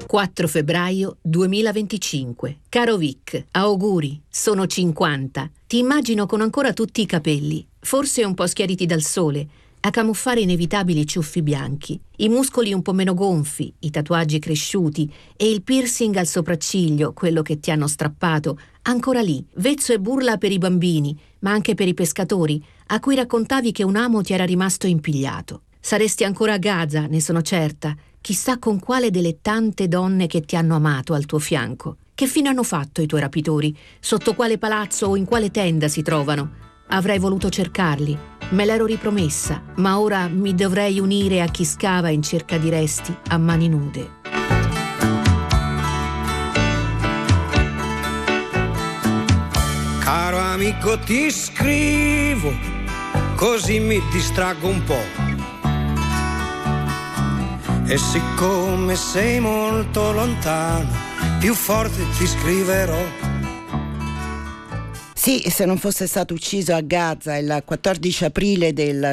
4 febbraio 2025. Caro Vic, auguri, sono 50. Ti immagino con ancora tutti i capelli, forse un po' schiariti dal sole, a camuffare inevitabili ciuffi bianchi, i muscoli un po' meno gonfi, i tatuaggi cresciuti e il piercing al sopracciglio, quello che ti hanno strappato, ancora lì, vezzo e burla per i bambini, ma anche per i pescatori, a cui raccontavi che un amo ti era rimasto impigliato. Saresti ancora a Gaza, ne sono certa, chissà con quale delle tante donne che ti hanno amato al tuo fianco. Che fine hanno fatto i tuoi rapitori? Sotto quale palazzo o in quale tenda si trovano? Avrei voluto cercarli, me l'ero ripromessa, ma ora mi dovrei unire a chi scava in cerca di resti a mani nude. Caro amico, ti scrivo, così mi distraggo un po'. E siccome sei molto lontano, più forte ti scriverò. Sì, se non fosse stato ucciso a Gaza il 14 aprile del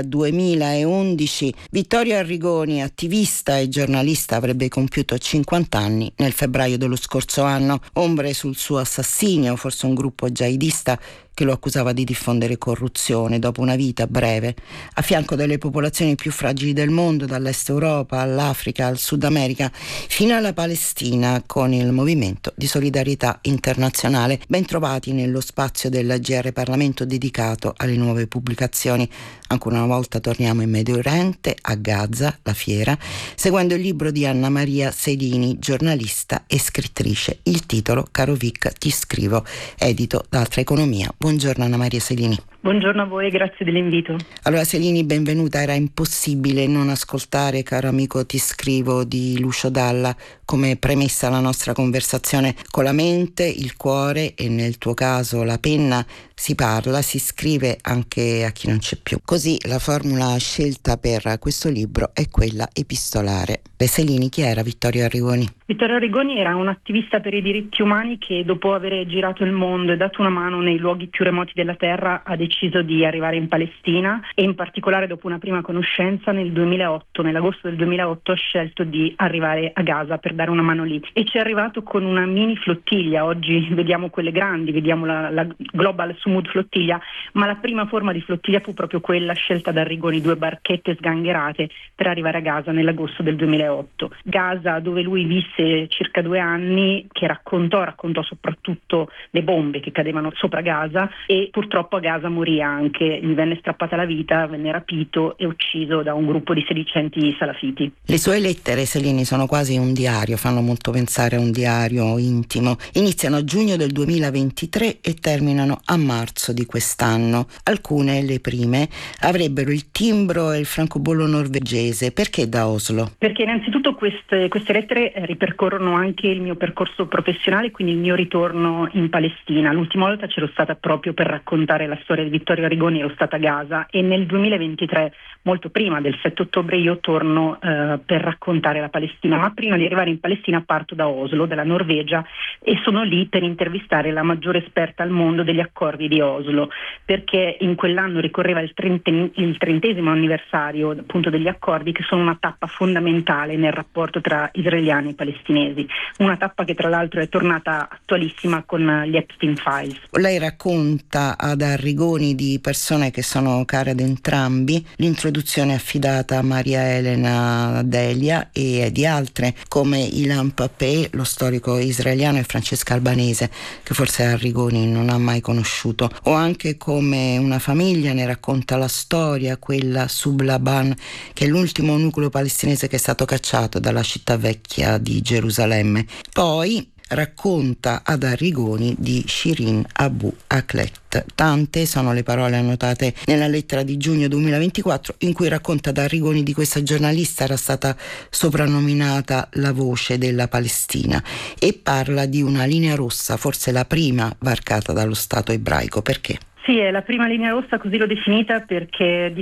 2011, Vittorio Arrigoni, attivista e giornalista, avrebbe compiuto 50 anni nel febbraio dello scorso anno. Ombre sul suo assassinio, forse un gruppo jihadista che lo accusava di diffondere corruzione dopo una vita breve, a fianco delle popolazioni più fragili del mondo, dall'Est Europa all'Africa, al Sud America, fino alla Palestina, con il Movimento di Solidarietà Internazionale. Ben trovati nello spazio del GR Parlamento dedicato alle nuove pubblicazioni. Ancora una volta torniamo in Medio Oriente, a Gaza, la fiera, seguendo il libro di Anna Maria Selini, giornalista e scrittrice. Il titolo, Caro Vic, ti scrivo, edito da Altra Economia. Buongiorno Anna Maria Selini. Buongiorno a voi, grazie dell'invito. Allora Selini, benvenuta. Era impossibile non ascoltare Caro amico ti scrivo di Lucio Dalla come premessa alla nostra conversazione. Con la mente, il cuore e nel tuo caso la penna si parla, si scrive anche a chi non c'è più. Così la formula scelta per questo libro è quella epistolare. Selini, chi era Vittorio Arrigoni? Vittorio Arrigoni era un attivista per i diritti umani che, dopo aver girato il mondo e dato una mano nei luoghi più remoti della terra, ha deciso di arrivare in Palestina e in particolare, dopo una prima conoscenza nell'agosto del 2008 ha scelto di arrivare a Gaza per dare una mano lì, e ci è arrivato con una mini flottiglia. Oggi vediamo quelle grandi, vediamo la Global Sumud flottiglia, ma la prima forma di flottiglia fu proprio quella scelta da Arrigoni, 2 barchette sgangherate per arrivare a Gaza nell'agosto del 2008. Gaza, dove lui visse circa 2 anni, che raccontò soprattutto le bombe che cadevano sopra Gaza, e purtroppo a Gaza morì anche, gli venne strappata la vita, venne rapito e ucciso da un gruppo di sedicenti salafiti. Le sue lettere, Selini, sono quasi un diario, fanno molto pensare a un diario intimo. Iniziano a giugno del 2023 e terminano a marzo di quest'anno. Alcune, le prime, avrebbero il timbro e il francobollo norvegese. Perché da Oslo? Perché innanzitutto queste lettere ripercorrono anche il mio percorso professionale, quindi il mio ritorno in Palestina. L'ultima volta c'ero stata proprio per raccontare la storia di Vittorio Arrigoni, ero stata a Gaza, e nel 2023, molto prima del 7 ottobre, io torno per raccontare la Palestina. Ma prima di arrivare in Palestina parto da Oslo, dalla Norvegia, e sono lì per intervistare la maggiore esperta al mondo degli accordi di Oslo, perché in quell'anno ricorreva il 30° anniversario appunto degli accordi, che sono una tappa fondamentale nel rapporto tra israeliani e palestinesi, una tappa che tra l'altro è tornata attualissima con gli Epstein Files. Lei racconta ad Arrigoni di persone che sono care ad entrambi. L'introduzione è affidata a Maria Elena Delia e di altre come Ilan Pappé, lo storico israeliano, e Francesca Albanese, che forse Arrigoni non ha mai conosciuto, o anche come una famiglia ne racconta la storia, quella Sublaban, che è l'ultimo nucleo palestinese che è stato cacciato dalla città vecchia di Gerusalemme. Poi racconta ad Arrigoni di Shirin Abu Akleh. Tante sono le parole annotate nella lettera di giugno 2024 in cui racconta ad Arrigoni di questa giornalista, era stata soprannominata la voce della Palestina, e parla di una linea rossa, forse la prima varcata dallo Stato ebraico. Perché? Sì, è la prima linea rossa, così l'ho definita, perché di fatto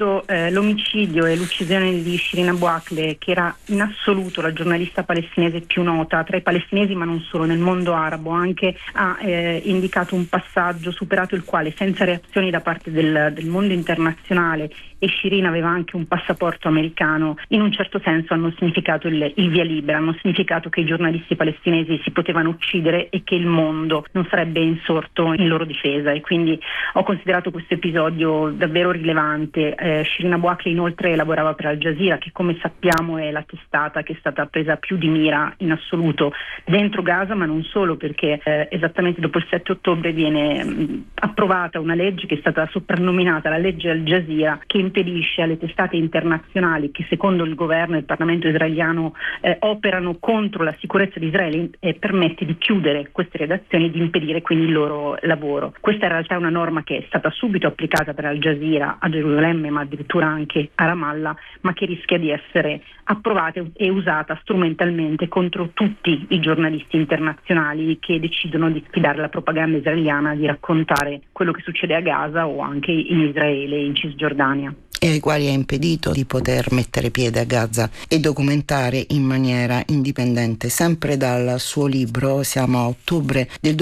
questo l'omicidio e l'uccisione di Shirin Abu Akleh, che era in assoluto la giornalista palestinese più nota tra i palestinesi, ma non solo, nel mondo arabo, anche ha indicato un passaggio superato il quale, senza reazioni da parte del mondo internazionale, e Shirin aveva anche un passaporto americano, in un certo senso hanno significato il via libera, hanno significato che i giornalisti palestinesi si potevano uccidere e che il mondo non sarebbe insorto in loro difesa, e quindi ho considerato questo episodio davvero rilevante. Shirin Abu Akleh inoltre lavorava per Al Jazeera, che come sappiamo è la testata che è stata presa più di mira in assoluto dentro Gaza, ma non solo, perché esattamente dopo il 7 ottobre viene approvata una legge che è stata soprannominata la legge Al Jazeera, che impedisce alle testate internazionali che secondo il governo e il Parlamento israeliano operano contro la sicurezza di Israele e permette di chiudere queste redazioni e di impedire quindi il loro lavoro. Questa in realtà è una norma che è stata subito applicata per Al Jazeera a Gerusalemme, ma addirittura anche a Ramallah, ma che rischia di essere approvata e usata strumentalmente contro tutti i giornalisti internazionali che decidono di sfidare la propaganda israeliana, di raccontare quello che succede a Gaza o anche in Israele e in Cisgiordania. E ai quali ha impedito di poter mettere piede a Gaza e documentare in maniera indipendente. Sempre dal suo libro, siamo a ottobre del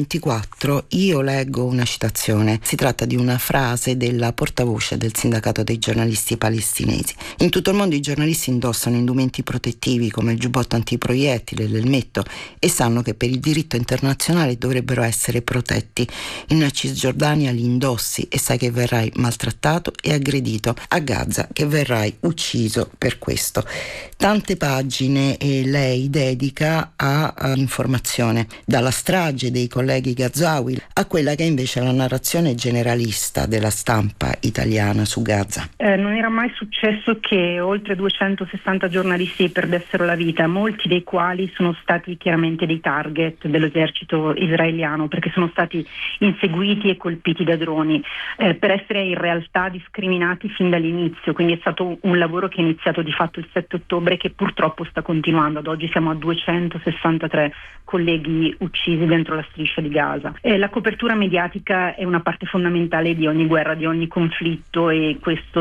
2024, io leggo una citazione. Si tratta di una frase della portavoce del sindacato dei giornalisti palestinesi. In tutto il mondo i giornalisti indossano indumenti protettivi come il giubbotto antiproiettile, l'elmetto, e sanno che per il diritto internazionale dovrebbero essere protetti. In Cisgiordania li indossi e sai che verrai maltrattato e aggredito. A Gaza che verrai ucciso per questo. Tante pagine lei dedica a informazione, dalla strage dei colleghi Gazawi a quella che è invece la narrazione generalista della stampa italiana su Gaza. Non era mai successo che oltre 260 giornalisti perdessero la vita, molti dei quali sono stati chiaramente dei target dell'esercito israeliano, perché sono stati inseguiti e colpiti da droni, per essere in realtà discriminati fin dall'inizio, quindi è stato un lavoro che è iniziato di fatto il 7 ottobre, che purtroppo sta continuando. Ad oggi siamo a 263 colleghi uccisi dentro la striscia di Gaza. La copertura mediatica è una parte fondamentale di ogni guerra, di ogni conflitto, e questo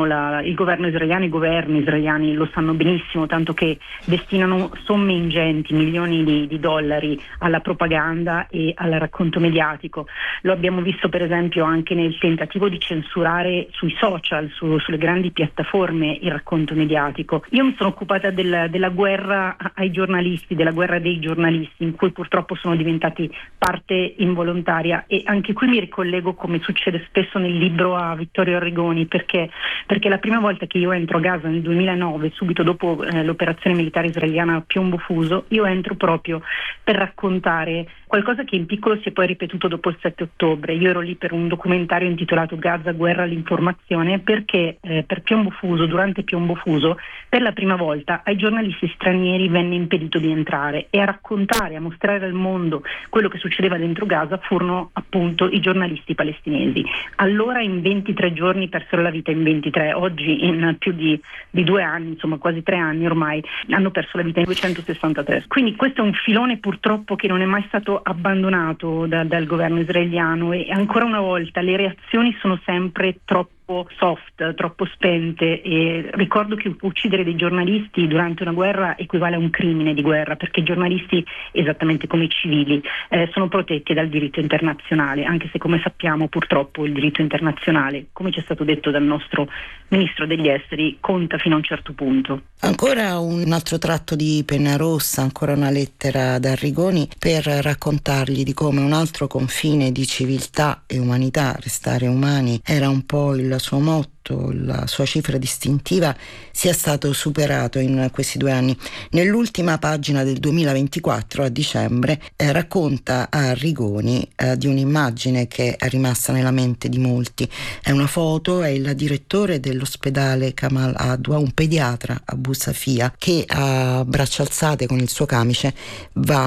i governi israeliani lo sanno benissimo, tanto che destinano somme ingenti, milioni di dollari alla propaganda e al racconto mediatico. Lo abbiamo visto per esempio anche nel tentativo di censurare sui social, sulle grandi piattaforme, il racconto mediatico. Io mi sono occupata della guerra ai giornalisti, della guerra dei giornalisti, in cui purtroppo sono diventati parte involontaria, e anche qui mi ricollego, come succede spesso nel libro, a Vittorio Arrigoni, perché la prima volta che io entro a Gaza nel 2009, subito dopo l'operazione militare israeliana a Piombo Fuso, io entro proprio per raccontare qualcosa che in piccolo si è poi ripetuto dopo il 7 ottobre. Io ero lì per un documentario intitolato Gaza, guerra all'informazione, perché per Piombo Fuso, durante Piombo Fuso, per la prima volta ai giornalisti stranieri venne impedito di entrare, e a raccontare, a mostrare al mondo quello che succedeva dentro Gaza furono appunto i giornalisti palestinesi. Allora in 23 giorni persero la vita, in 23, oggi in più di 2 anni, insomma quasi 3 anni ormai, hanno perso la vita in 263. Quindi questo è un filone purtroppo che non è mai stato abbandonato dal governo israeliano, e ancora una volta le reazioni sono sempre troppo soft, troppo spente, e ricordo che uccidere dei giornalisti durante una guerra equivale a un crimine di guerra, perché i giornalisti, esattamente come i civili, sono protetti dal diritto internazionale, anche se come sappiamo purtroppo il diritto internazionale, come ci è stato detto dal nostro ministro degli esteri, conta fino a un certo punto. Ancora un altro tratto di penna rossa, ancora una lettera da Arrigoni per raccontargli di come un altro confine di civiltà e umanità, restare umani, era un po' il suo motto, la sua cifra distintiva, sia stato superato in questi 2 anni. Nell'ultima pagina del 2024, a dicembre, racconta a Arrigoni di un'immagine che è rimasta nella mente di molti. È una foto, è il direttore dell'ospedale Kamal Adwa, un pediatra, Abu Safia, che a braccia alzate con il suo camice va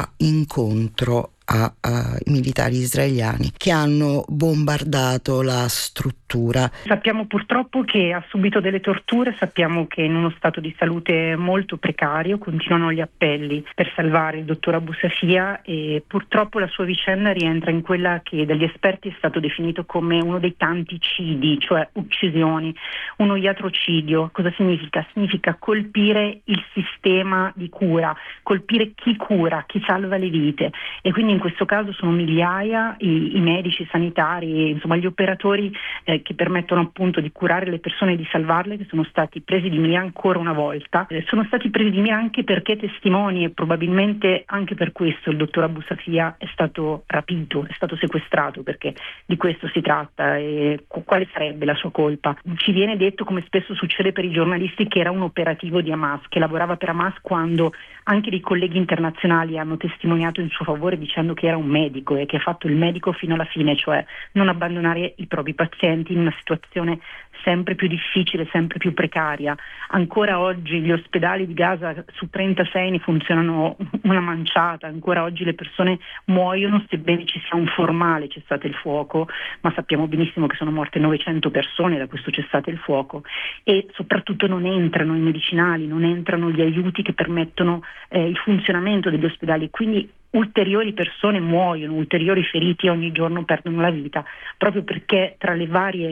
incontro ai militari israeliani che hanno bombardato la struttura tortura. Sappiamo purtroppo che ha subito delle torture, sappiamo che è in uno stato di salute molto precario, continuano gli appelli per salvare il dottor Abu Safia e purtroppo la sua vicenda rientra in quella che dagli esperti è stato definito come uno dei tanti cidi, cioè uccisioni, uno iatrocidio. Cosa significa? Significa colpire il sistema di cura, colpire chi cura, chi salva le vite, e quindi in questo caso sono migliaia i medici sanitari, insomma gli operatori che permettono appunto di curare le persone e di salvarle, che sono stati presi di mira ancora una volta. Sono stati presi di mira anche perché testimoni, e probabilmente anche per questo il dottor Abu Safia è stato rapito, è stato sequestrato, perché di questo si tratta. E quale sarebbe la sua colpa? Ci viene detto, come spesso succede per i giornalisti, che era un operativo di Hamas, che lavorava per Hamas, quando anche dei colleghi internazionali hanno testimoniato in suo favore dicendo che era un medico e che ha fatto il medico fino alla fine, cioè non abbandonare i propri pazienti in una situazione sempre più difficile, sempre più precaria. Ancora oggi gli ospedali di Gaza, su 36 ne funzionano una manciata, ancora oggi le persone muoiono sebbene ci sia un formale cessate il fuoco, ma sappiamo benissimo che sono morte 900 persone da questo cessate il fuoco, e soprattutto non entrano i medicinali, non entrano gli aiuti che permettono il funzionamento degli ospedali, quindi ulteriori persone muoiono, ulteriori feriti ogni giorno perdono la vita, proprio perché tra i vari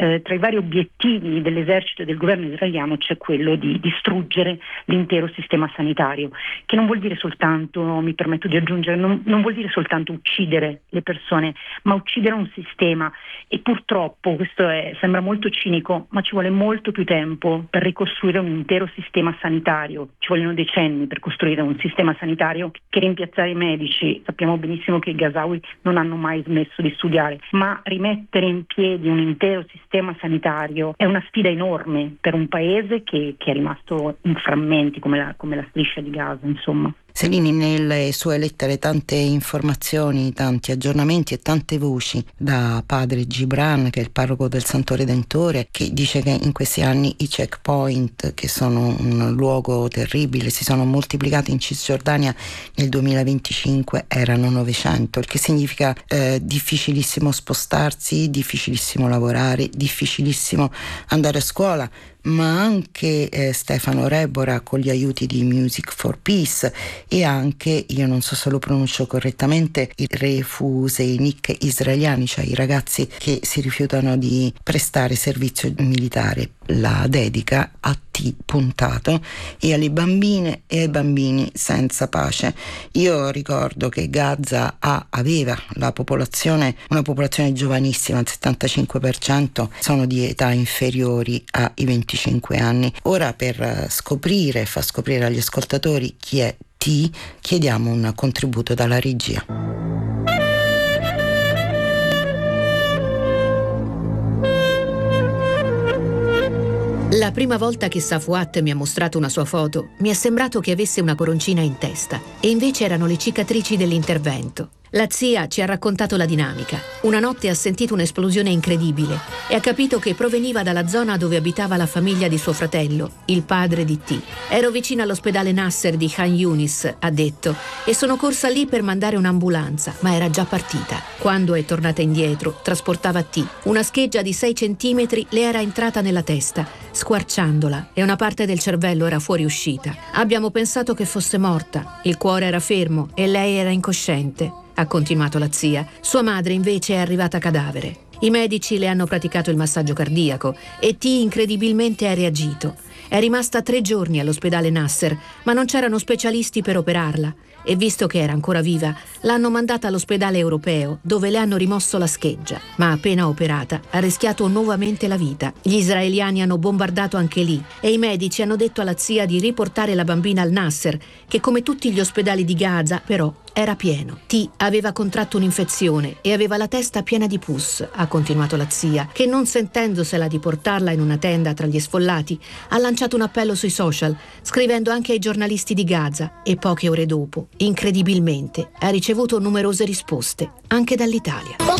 obiettivi dell'esercito e del governo israeliano c'è quello di distruggere l'intero sistema sanitario, che non vuol dire soltanto, mi permetto di aggiungere, non vuol dire soltanto uccidere le persone, ma uccidere un sistema, e purtroppo questo sembra molto cinico, ma ci vuole molto più tempo per ricostruire un intero sistema sanitario, ci vogliono decenni per costruire un sistema sanitario che rimpiazzare i medici. Sappiamo benissimo che i gazawi non hanno mai smesso di studiare, ma rimettere in piedi un intero sistema sanitario è una sfida enorme per un paese che è rimasto in frammenti come la striscia di Gaza, insomma. Selini, nelle sue lettere tante informazioni, tanti aggiornamenti e tante voci, da padre Gibran, che è il parroco del Santo Redentore, che dice che in questi anni i checkpoint, che sono un luogo terribile, si sono moltiplicati in Cisgiordania. Nel 2025 erano 900, il che significa difficilissimo spostarsi, difficilissimo lavorare, difficilissimo andare a scuola, ma anche Stefano Rebora con gli aiuti di Music for Peace, e anche, io non so se lo pronuncio correttamente, i refuseinik israeliani, cioè i ragazzi che si rifiutano di prestare servizio militare. La dedica a T puntato e alle bambine e ai bambini senza pace. Io ricordo che Gaza aveva una popolazione giovanissima, il 75% sono di età inferiori ai 25 anni. Ora, per far scoprire agli ascoltatori chi è T, chiediamo un contributo dalla regia. La prima volta che Safwat mi ha mostrato una sua foto, mi è sembrato che avesse una coroncina in testa, e invece erano le cicatrici dell'intervento. La zia ci ha raccontato la dinamica. Una notte ha sentito un'esplosione incredibile e ha capito che proveniva dalla zona dove abitava la famiglia di suo fratello, il padre di T. Ero vicino all'ospedale Nasser di Khan Yunis, ha detto, e sono corsa lì per mandare un'ambulanza, ma era già partita. Quando è tornata indietro, trasportava T. Una scheggia di 6 centimetri le era entrata nella testa, squarciandola, e una parte del cervello era fuoriuscita. Abbiamo pensato che fosse morta. Il cuore era fermo e lei era incosciente, ha continuato la zia. Sua madre invece è arrivata cadavere. I medici le hanno praticato il massaggio cardiaco e T incredibilmente ha reagito. È rimasta 3 giorni all'ospedale Nasser, ma non c'erano specialisti per operarla, e visto che era ancora viva, l'hanno mandata all'ospedale europeo, dove le hanno rimosso la scheggia. Ma appena operata, ha rischiato nuovamente la vita. Gli israeliani hanno bombardato anche lì, e i medici hanno detto alla zia di riportare la bambina al Nasser, che come tutti gli ospedali di Gaza, però, era pieno. T aveva contratto un'infezione e aveva la testa piena di pus, ha continuato la zia, che non sentendosela di portarla in una tenda tra gli sfollati, ha lanciato un appello sui social, scrivendo anche ai giornalisti di Gaza, e poche ore dopo, incredibilmente, ha ricevuto numerose risposte, anche dall'Italia.